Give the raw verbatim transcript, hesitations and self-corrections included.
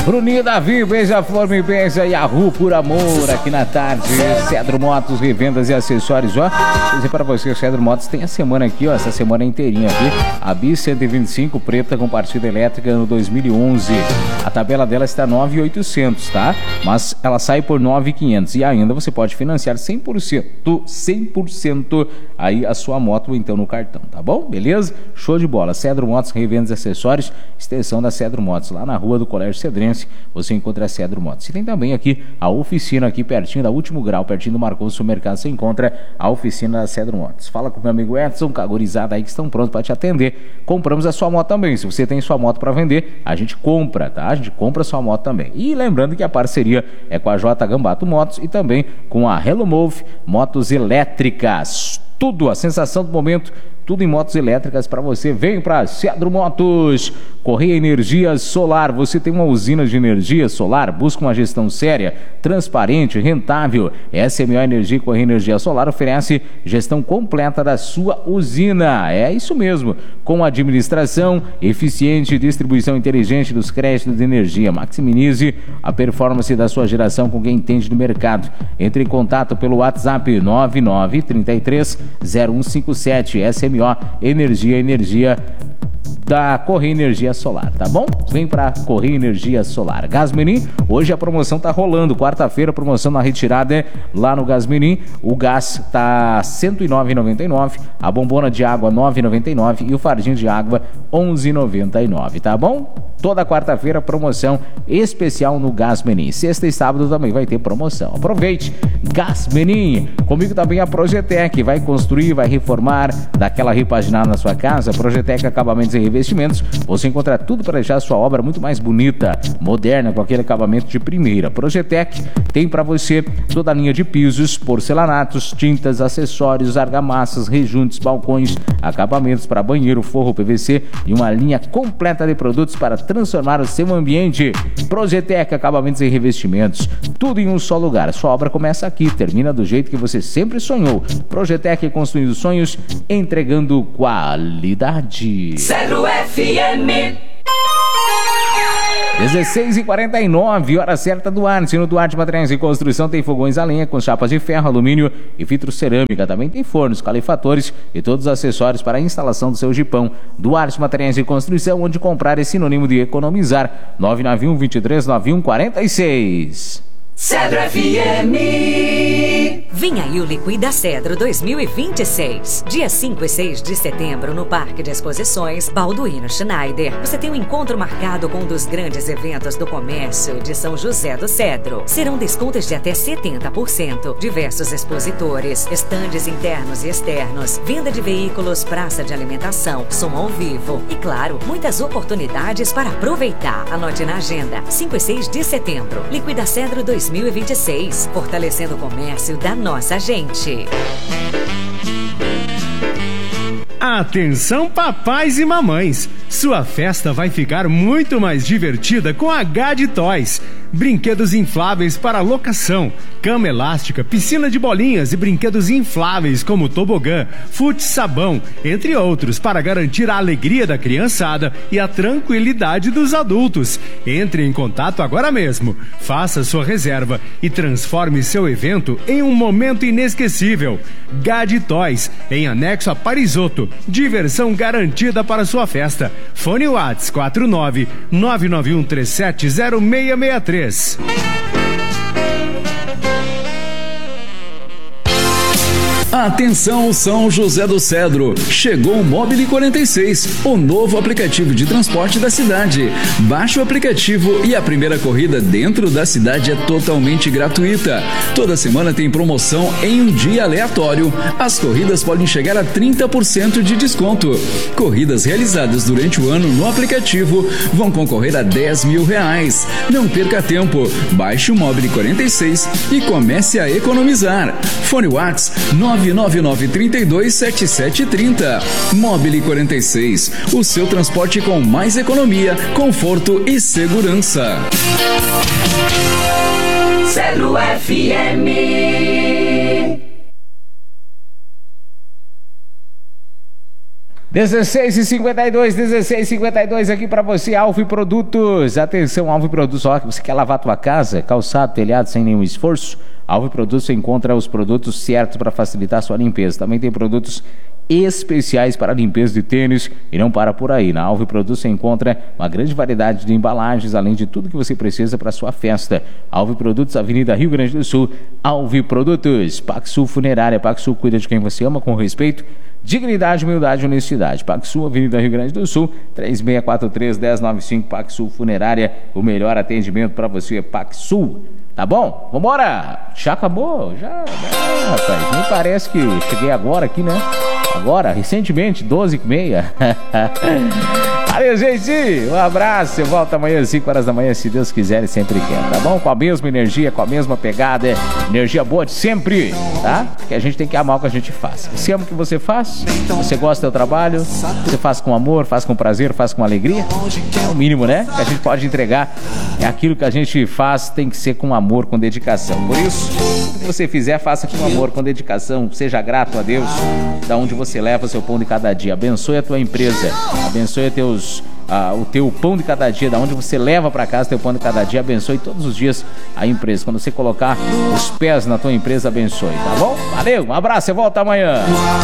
Bruninho Davi, beija-flor, me beija, Yahoo por amor, aqui na tarde. Cedro Motos, revendas e acessórios, ó. Vou dizer para você, Cedro Motos tem a semana aqui, ó, essa semana inteirinha aqui. A Bis cento e vinte e cinco preta com partida elétrica no dois mil e onze. A tabela dela está nove mil e oitocentos, tá? Mas ela sai por nove mil e quinhentos e ainda você pode financiar cem por cento, cem por cento aí a sua moto então no cartão, tá bom? Beleza? Show de bola. Cedro Motos, revendas e acessórios, extensão da Cedro Motos, lá na rua do Colégio Cedrense, você encontra a Cedro Motos. E tem também aqui a oficina aqui pertinho da Último Grau, pertinho do Marcos Supermercado, você encontra a oficina da Cedro Motos. Fala com o meu amigo Edson, cagorizada aí que estão prontos para te atender. Compramos a sua moto também. Se você tem sua moto para vender, a gente compra, tá? A gente compra a sua moto também. E lembrando que a parceria é com a J Gambato Motos e também com a Hello Move Motos Elétricas. Tudo, a sensação do momento, tudo em motos elétricas para você. Vem para Cedro Motos. Correia Energia Solar. Você tem uma usina de energia solar? Busca uma gestão séria, transparente, rentável. S M O Energia e Correia Energia Solar oferece gestão completa da sua usina. É isso mesmo. Com administração eficiente e distribuição inteligente dos créditos de energia. Maximize a performance da sua geração com quem entende do mercado. Entre em contato pelo WhatsApp nove nove três três zero um cinco sete. S M O Energia Energia da Correia Energia Solar, tá bom? Vem pra Correia Energia Solar. Gasmirim, hoje a promoção tá rolando, quarta-feira promoção na retirada lá no Gasmirim. O gás tá cento e nove reais e noventa e nove centavos, a bombona de água nove reais e noventa e nove centavos e o fardinho de água onze reais e noventa e nove centavos, tá bom? Toda quarta-feira promoção especial no Gasmirim. Sexta e sábado também vai ter promoção. Aproveite, Gasmirim. Comigo também a Projetec, vai construir, vai reformar, dar aquela repaginada na sua casa. Projetec Acabamentos e Revestimentos, você encontra tudo para deixar a sua obra muito mais bonita, moderna, com aquele acabamento de primeira. Projetec tem para você toda a linha de pisos, porcelanatos, tintas, acessórios, argamassas, rejuntes, balcões, acabamentos para banheiro, forro P V C e uma linha completa de produtos para transformar o seu ambiente. Projetec Acabamentos e Revestimentos, tudo em um só lugar. Sua obra começa aqui, termina do jeito que você sempre sonhou. Projetec construindo sonhos, entregando qualidade. Zero F M. dezesseis e quarenta e nove, hora certa do Duarte. No Duarte Materiais de Construção tem fogões a lenha com chapas de ferro, alumínio e vitrocerâmica. Também tem fornos, calefatores e todos os acessórios para a instalação do seu jipão. Duarte Materiais de Construção, onde comprar é sinônimo de economizar. nove nove um, dois três nove um, quatro seis. Cedro F M. Vem aí o Liquida Cedro dois mil e vinte e seis. Dia cinco e seis de setembro, no Parque de Exposições Balduino Schneider. Você tem um encontro marcado com um dos grandes eventos do comércio de São José do Cedro. Serão descontos de até setenta por cento. Diversos expositores, estandes internos e externos, venda de veículos, praça de alimentação, som ao vivo. E claro, muitas oportunidades para aproveitar. Anote na agenda. cinco e seis de setembro. Liquida Cedro dois mil e vinte e seis. Fortalecendo o comércio da nossa gente. Atenção, papais e mamães! Sua festa vai ficar muito mais divertida com a H D Toys. Brinquedos infláveis para locação, cama elástica, piscina de bolinhas e brinquedos infláveis como tobogã, fute-sabão, entre outros, para garantir a alegria da criançada e a tranquilidade dos adultos. Entre em contato agora mesmo, faça sua reserva e transforme seu evento em um momento inesquecível. H D Toys, em anexo a Parisotto. Diversão garantida para sua festa. Fone WhatsApp quatro nove nove nove um três sete zero seis seis três. Atenção, São José do Cedro, chegou o Mobile quarenta e seis, o novo aplicativo de transporte da cidade. Baixe o aplicativo e a primeira corrida dentro da cidade é totalmente gratuita. Toda semana tem promoção em um dia aleatório. As corridas podem chegar a trinta por cento de desconto. Corridas realizadas durante o ano no aplicativo vão concorrer a dez mil reais. Não perca tempo, baixe o Mobile quarenta e seis e comece a economizar. Fone WhatsApp nove nove nove três dois sete sete três zero. Mobile quarenta e seis, o seu transporte com mais economia, conforto e segurança. Zero F M. dezesseis e cinquenta e dois, dezesseis e cinquenta e dois aqui pra você, Alvi Produtos. Atenção, Alvi Produtos, ó, você quer lavar tua casa, calçado, telhado, sem nenhum esforço? Alvi Produtos, você encontra os produtos certos para facilitar a sua limpeza. Também tem produtos especiais para limpeza de tênis e não para por aí. Na Alvi Produtos você encontra uma grande variedade de embalagens, além de tudo que você precisa para sua festa. Alvi Produtos, Avenida Rio Grande do Sul. Alvi Produtos. Paxsul Funerária. Paxsul cuida de quem você ama com respeito, dignidade, humildade e honestidade. Paxsul, Avenida Rio Grande do Sul, três seis quatro três, um zero nove cinco. Paxsul Funerária, o melhor atendimento para você é Paxsul. Tá bom? Vambora! Já acabou? Já, né, rapaz? Nem parece que cheguei agora aqui, né? Agora, recentemente, doze e meia. Valeu, gente! Um abraço, eu volto amanhã às cinco horas da manhã, se Deus quiser e sempre quer, tá bom? Com a mesma energia, com a mesma pegada, energia boa de sempre, tá? Porque a gente tem que amar o que a gente faz. Você ama o que você faz? Você gosta do seu trabalho? Você faz com amor, faz com prazer, faz com alegria? É o mínimo, né? Que a gente pode entregar. É aquilo que a gente faz, tem que ser com amor, com dedicação. Por isso, tudo que você fizer, faça com amor, com dedicação. Seja grato a Deus, da onde você leva o seu pão de cada dia. Abençoe a tua empresa, abençoe teus Ah, o teu pão de cada dia, da onde você leva para casa teu pão de cada dia, abençoe todos os dias a empresa. Quando você colocar os pés na tua empresa, abençoe, tá bom? Valeu, um abraço, eu volto amanhã.